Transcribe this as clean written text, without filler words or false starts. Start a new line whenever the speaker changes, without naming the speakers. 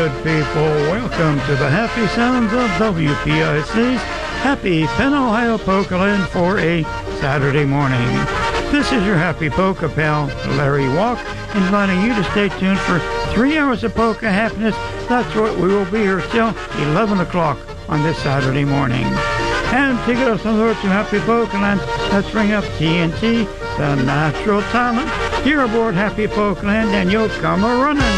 good people. Welcome to the happy sounds of WPIC's Happy Penn, Ohio Polka Land for a Saturday morning. This is your happy polka pal, Larry Walk, inviting you to stay tuned for 3 hours of polka happiness. That's what we will be here till 11 o'clock on this Saturday morning. And to get us on the road to Happy Polka Land, let's bring up TNT, the Natural Talent, here aboard Happy Polka Land, and you'll come a-running.